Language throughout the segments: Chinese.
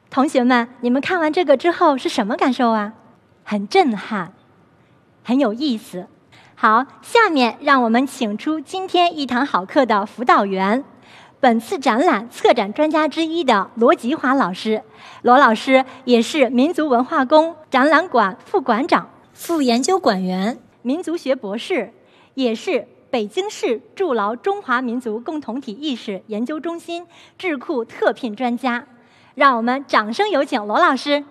同学们，你们看完这个之后是什么感受啊？很震撼，很有意思。好，下面让我们请出今天一堂好课的辅导员，本次展览策展专家之一的罗吉华老师。罗老师也是民族文化宫展览馆副馆长、副研究馆员、民族学博士，也是北京市筑牢中华民族共同体意识研究中心智库特聘专家。让我们掌声有请罗老师。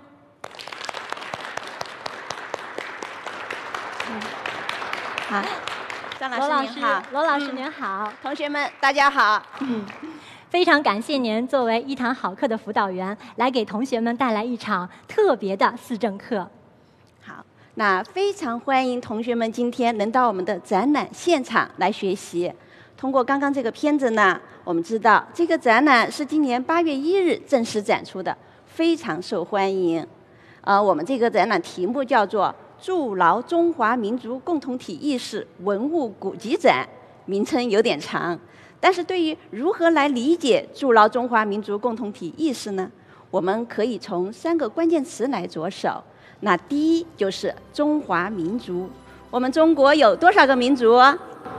好，张老师您好， 罗老师您好， 同学们大家好。 非常感谢您作为一堂好课的辅导员，来给同学们带来一场特别的思政课。 好，那非常欢迎同学们今天能到我们的展览现场来学习。通过刚刚这个片子呢，我们知道这个展览是今年8月1日正式展出的，非常受欢迎。我们这个展览题目叫做筑牢中华民族共同体意识文物古籍展，名称有点长，但是对于如何来理解筑牢中华民族共同体意识呢，我们可以从3个关键词来着手。那第一就是中华民族。我们中国有多少个民族？56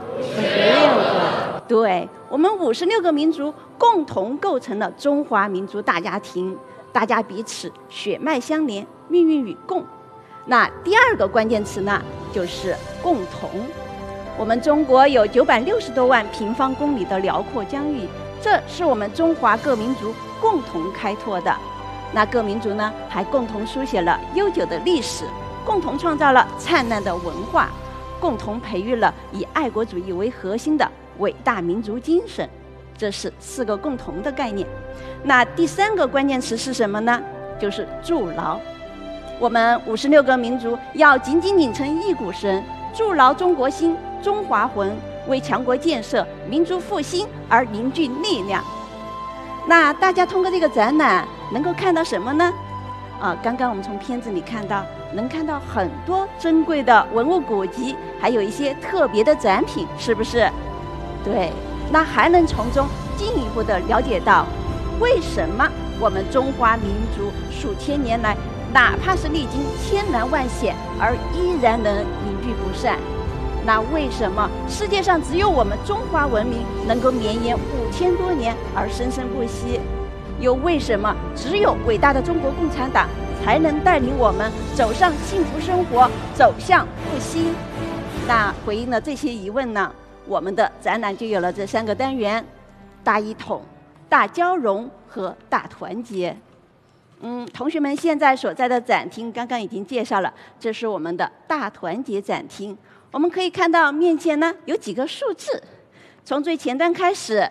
个。对，我们56个民族共同构成了中华民族大家庭，大家彼此血脉相连，命运与共。那第2个关键词呢，就是共同。我们中国有960多万平方公里的辽阔疆域，这是我们中华各民族共同开拓的。那各民族呢，还共同书写了悠久的历史，共同创造了灿烂的文化，共同培育了以爱国主义为核心的伟大民族精神。这是4个共同的概念。那第3个关键词是什么呢？就是筑牢。我们56个民族要紧紧拧成一股绳，筑牢中国心、中华魂，为强国建设、民族复兴而凝聚力量。那大家通过这个展览能够看到什么呢？刚刚我们从片子里能看到很多珍贵的文物古籍，还有一些特别的展品，是不是？对，那还能从中进一步的了解到，为什么我们中华民族数千年来，哪怕是历经千难万险，而依然能凝聚不散？那为什么世界上只有我们中华文明能够绵延5000多年而生生不息？又为什么只有伟大的中国共产党才能带领我们走上幸福生活，走向复兴？那回应了这些疑问呢，我们的展览就有了这3个单元：大一统、大交融和大团结。同学们现在所在的展厅刚刚已经介绍了，这是我们的大团结展厅。我们可以看到面前呢有几个数字，从最前端开始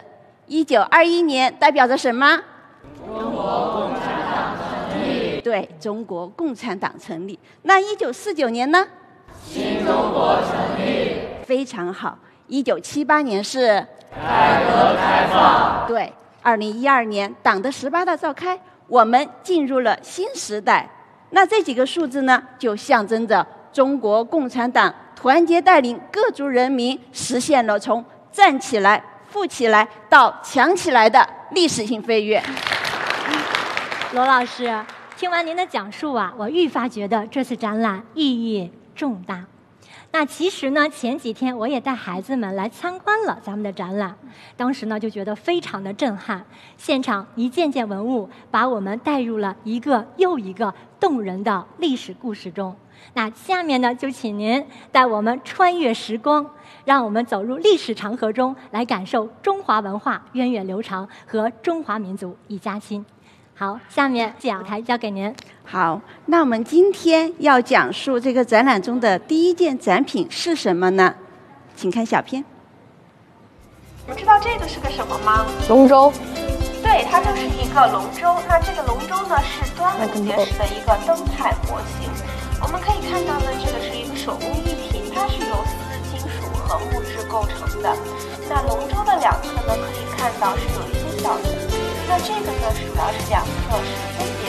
，1921年代表着什么？中国共产党成立。对，中国共产党成立。那1949年呢？新中国成立。非常好。1978年是改革开放。对，2012年党的18大召开，我们进入了新时代。那这几个数字呢，就象征着中国共产党团结带领各族人民实现了从站起来、富起来到强起来的历史性飞跃。 罗老师，听完您的讲述啊，我愈发觉得这次展览意义重大。那其实呢，前几天我也带孩子们来参观了咱们的展览，当时呢就觉得非常的震撼，现场一件件文物把我们带入了一个又一个动人的历史故事中。那下面呢，就请您带我们穿越时光，让我们走入历史长河中，来感受中华文化源远流长和中华民族一家亲。好，下面讲台交给您。 好，那我们今天要讲述这个展览中的第一件展品是什么呢？请看小片。 你们知道这个是个什么吗？ 龙舟。 对，它就是一个龙舟。那这个龙舟呢，是端午节时的一个灯彩模型。我们可以看到呢，这个是一个手工艺品，它是由丝、金属和木质构成的。那龙舟的两侧呢，可以看到是有一些小鱼。那这个呢，主要是两侧是飞